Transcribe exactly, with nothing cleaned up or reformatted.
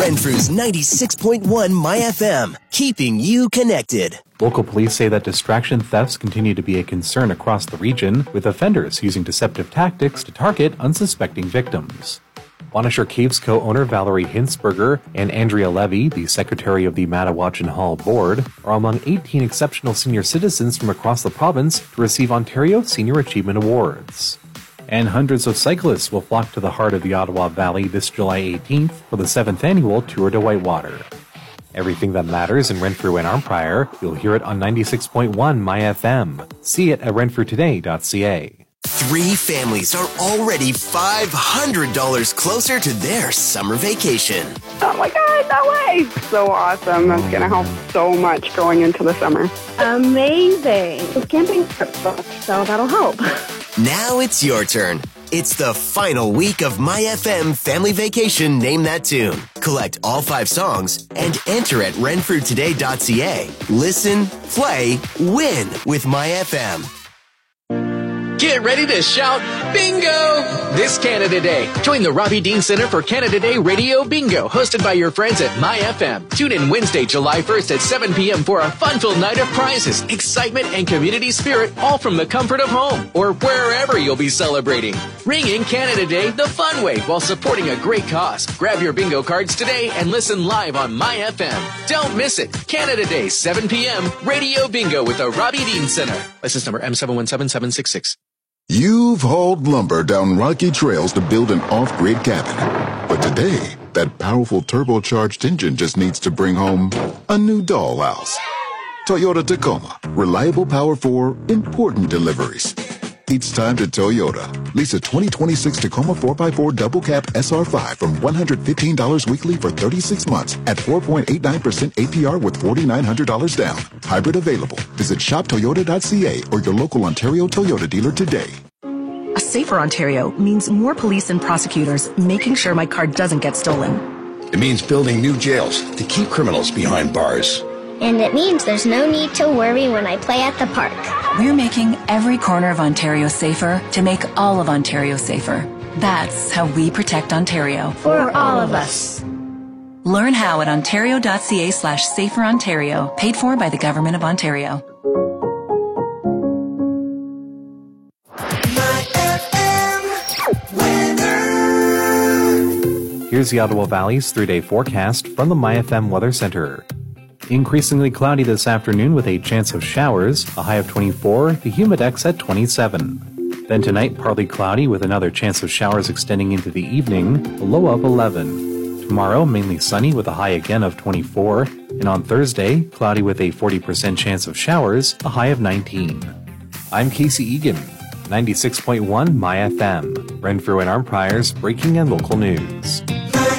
Renfrew's ninety-six point one My F M, keeping you connected. Local police say that distraction thefts continue to be a concern across the region, with offenders using deceptive tactics to target unsuspecting victims. Bonnechere Caves co-owner Valerie Hinsberger and Andrea Levy, the secretary of the Mattawatchin Hall Board, are among eighteen exceptional senior citizens from across the province to receive Ontario Senior Achievement Awards. And hundreds of cyclists will flock to the heart of the Ottawa Valley this July eighteenth for the seventh annual Tour de Whitewater. Everything that matters in Renfrew and Arnprior, you'll hear it on ninety-six point one My F M. See it at renfrew today dot c a. Three families are already five hundred dollars closer to their summer vacation. Oh my God, no way! So awesome. That's going to help so much going into the summer. Amazing. The camping trip's booked, so that'll help. Now it's your turn. It's the final week of My F M Family Vacation Name That Tune. Collect all five songs and enter at renfrew today dot c a. Listen, play, win with My F M. Get ready to shout bingo this Canada Day. Join the Robbie Dean Center for Canada Day Radio Bingo, hosted by your friends at My F M. Tune in Wednesday, July first at seven p.m. for a fun-filled night of prizes, excitement, and community spirit, all from the comfort of home or wherever you'll be celebrating. Ring in Canada Day the fun way while supporting a great cause. Grab your bingo cards today and listen live on My F M. Don't miss it. Canada Day, seven p.m. Radio Bingo with the Robbie Dean Center. License number M seven one seven seven six six. You've hauled lumber down rocky trails to build an off-grid cabin. But today, that powerful turbocharged engine just needs to bring home a new dollhouse. Toyota Tacoma. Reliable power for important deliveries. It's time to Toyota. Lease a twenty twenty-six Tacoma four by four Double Cab S R five from one hundred fifteen dollars weekly for thirty-six months at four point eight nine percent A P R with four thousand nine hundred dollars down. Hybrid available. Visit shop toyota dot c a or your local Ontario Toyota dealer today. A safer Ontario means more police and prosecutors making sure my car doesn't get stolen. It means building new jails to keep criminals behind bars. And it means there's no need to worry when I play at the park. We're making every corner of Ontario safer to make all of Ontario safer. That's how we protect Ontario. For all of us. Learn how at ontario dot c a slash safer Ontario, paid for by the Government of Ontario. Here's the Ottawa Valley's three-day forecast from the My F M Weather Center. Increasingly cloudy this afternoon with a chance of showers, a high of twenty-four, the humidex at twenty-seven. Then tonight, partly cloudy with another chance of showers extending into the evening, a low of eleven. Tomorrow, mainly sunny with a high again of twenty-four. And on Thursday, cloudy with a forty percent chance of showers, a high of nineteen. I'm Casey Egan, ninety-six point one My F M, Renfrew and Arnprior's breaking and local news.